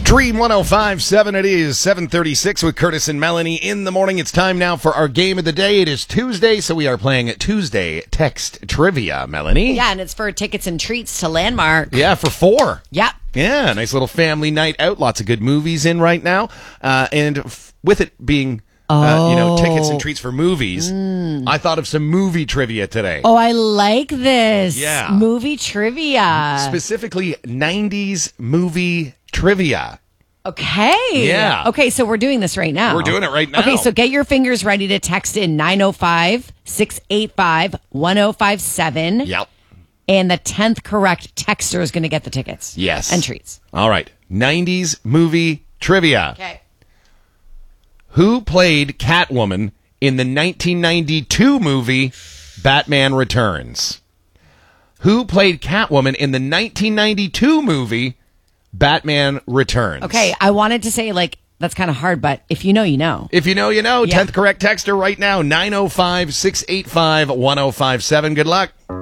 Dream 105.7, it is 7:36 with Curtis and Melanie in the morning. It's time now for our game of the day. It is Tuesday, so we are playing Tuesday Text Trivia, Melanie. Yeah, and it's for tickets and treats to Landmark. Yeah, for 4. Yep. Yeah, nice little family night out. Lots of good movies in right now. With it being, tickets and treats for movies, I thought of some movie trivia today. Oh, I like this. Yeah. Movie trivia. Specifically, 90s movie trivia. Okay. Yeah. Okay, so we're doing this right now. We're doing it right now. Okay, so get your fingers ready to text in 905-685-1057. Yep. And the 10th correct texter is going to get the tickets. Yes. And treats. All right. 90s movie trivia. Okay. Who played Catwoman in the 1992 movie Batman Returns? Who played Catwoman in the 1992 movie Batman Returns? Okay, I wanted to say, that's kind of hard, but if you know, you know. If you know, you know. Yeah. 10th correct texter right now, 905-685-1057. Good luck.